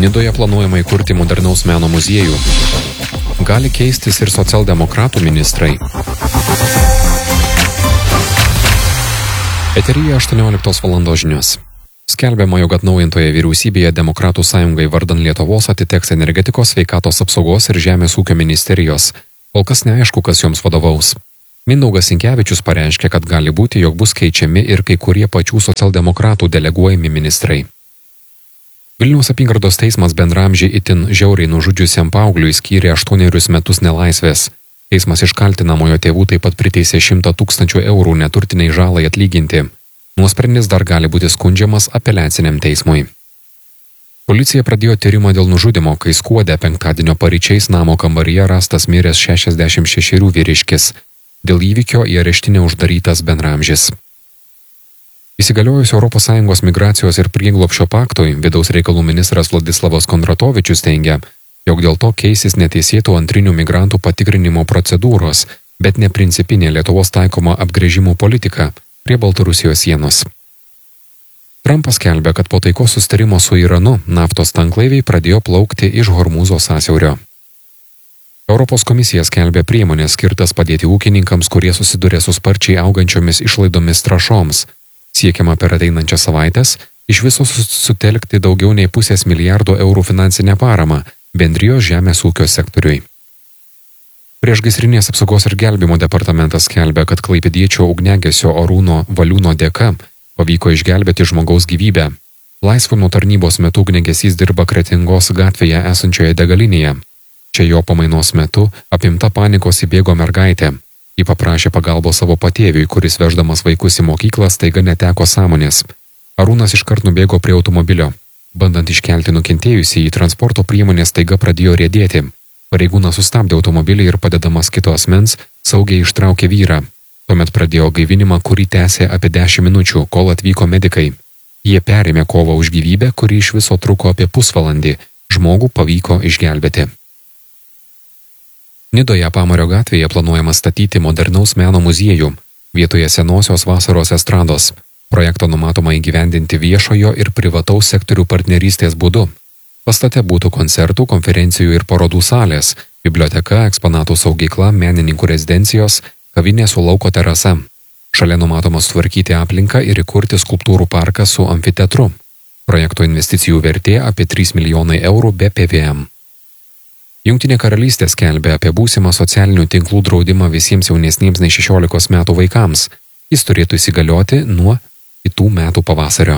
Nidoje planuojama įkurti modernaus meno muziejų. Gali keistis ir socialdemokratų ministrai. Eteryje 18 valandos žinios. Skelbiama, jog atnaujintoje vyriausybėje Demokratų sąjungai vardan Lietuvos atiteks energetikos, sveikatos apsaugos ir žemės ūkio ministerijos. Kol kas neaišku, kas joms vadovaus. Mindaugas Sinkevičius pareiškė, kad gali būti, jog bus keičiami ir kai kurie pačių socialdemokratų deleguojami ministrai. Vilniaus apygardos teismas bendramžį itin žiauriai nužudžiusiam paaugliui skyrė 8 metus nelaisvės. Teismas iš kaltinamojo tėvų taip pat priteisė 100 000 eurų neturtiniai žalai atlyginti. Nuosprendis dar gali būti skundžiamas apeliaciniam teismui. Policija pradėjo tyrimą dėl nužudimo, kai Skuode penktadienio paryčiais namo kambaryje rastas miręs 66 vyriškis. Dėl įvykio į areštinę uždarytas bendramžis. Įsigaliojus ES migracijos ir prieglobsčio paktui, vidaus reikalų ministras Vladislavas Kondratovičius teigia, jog dėl to keisis neteisėtų antrinių migrantų patikrinimo procedūros, bet ne principinė Lietuvos taikoma apgręžimų politika prie Baltarusijos sienos. Trumpas skelbia, kad po taikos susitarimo su Iranu naftos tanklaiviai pradėjo plaukti iš Hormūzo sąsiaurio. Europos komisija skelbia priemonės skirtas padėti ūkininkams, kurie susiduria su sparčiai augančiomis išlaidomis trąšoms. Siekiama per ateinančias savaitės iš viso sutelkti daugiau nei 500 milijardų eurų finansinę paramą bendrijos žemės ūkio sektoriui. Priešgaisrinės apsaugos ir gelbėjimo departamentas skelbia, kad klaipėdiečio ugniagesio Arūno Valiūno dėka pavyko išgelbėti žmogaus gyvybę. Laisvu nuo tarnybos metu ugniagesys dirba Kretingos gatvėje esančioje degalinėje. Čia jo pamainos metu apimta panikos įbėgo mergaitė. Ji paprašė pagalbos savo patėviui, kuris veždamas vaikus į mokyklą staiga neteko sąmonės. Arūnas iškart nubėgo prie automobilio. Bandant iškelti nukentėjusį, į transporto priemonę staiga pradėjo riedėti. Pareigūnas sustabdė automobilį ir padedamas kito asmens saugiai ištraukė vyrą. Tuomet pradėjo gaivinimą, kurį tęsė apie 10 minučių, kol atvyko medikai. Jie perėmė kovą už gyvybę, kuri iš viso truko apie pusvalandį. Žmogų pavyko išgelbėti. Nidoje Pamario gatvėje planuojama statyti modernaus meno muziejų vietoje senosios vasaros estrados. Projektą numatoma įgyvendinti viešojo ir privataus sektorių partnerystės būdu. Pastate būtų koncertų, konferencijų ir parodų salės, biblioteka, eksponatų saugykla, menininkų rezidencijos, kavinė su lauko terasa. Šalia numatoma sutvarkyti aplinką ir įkurti skulptūrų parką su amfiteatru. Projekto investicijų vertė apie 3 milijonai eurų be PVM. Jungtinė karalystė skelbia apie būsimą socialinių tinklų draudimą visiems jaunesniems nei 16 metų vaikams. Jis turėtų įsigalioti nuo kitų metų pavasario.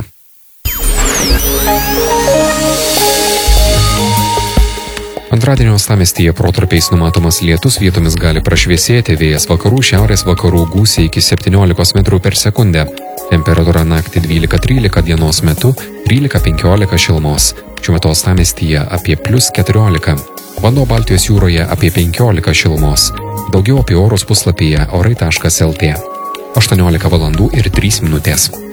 Antradienio uostamiestyje protarpiais numatomas lietus, vietomis gali prašviesėti, vėjas vakarų, šiaurės vakarų gūsiai iki 17 metrų per sekundę. Temperatūra naktį 12-13, dienos metu 13-15 šilumos. Šiuo metu uostamiestyje apie +14. Vanduo Baltijos jūroje apie 15 šilumos. Daugiau apie orus puslapyje orai.lt. 18 valandų ir 3 minutės.